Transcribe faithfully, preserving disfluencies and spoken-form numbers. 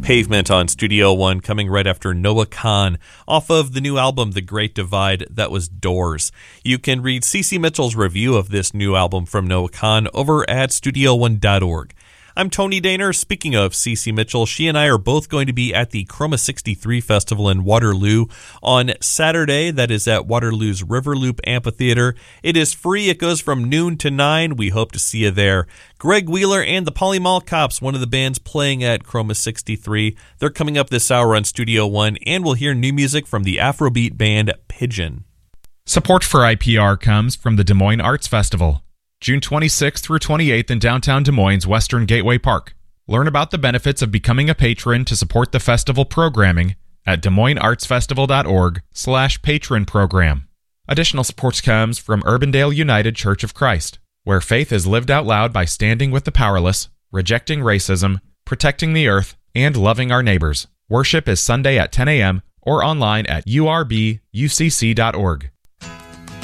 Pavement on Studio One, coming right after Noah Kahan off of the new album The Great Divide. That was Doors. You can read Cece Mitchell's review of this new album from Noah Kahan over at studio one dot org. I'm Tony Daner. Speaking of Cece Mitchell, she and I are both going to be at the Chroma sixty-three Festival in Waterloo on Saturday. That is at Waterloo's Riverloop Amphitheater. It is free. It goes from noon to nine. We hope to see you there. Greg Wheeler and the Polly Mall Cops, one of the bands playing at Chroma sixty-three. They're coming up this hour on Studio One, and we'll hear new music from the Afrobeat band Pigeon. Support for I P R comes from the Des Moines Arts Festival, June twenty-sixth through twenty-eighth in downtown Des Moines' Western Gateway Park. Learn about the benefits of becoming a patron to support the festival programming at des moines arts festival dot org slash patron program. Additional support comes from Urbandale United Church of Christ, where faith is lived out loud by standing with the powerless, rejecting racism, protecting the earth, and loving our neighbors. Worship is Sunday at ten a.m. or online at u r b u c c dot org.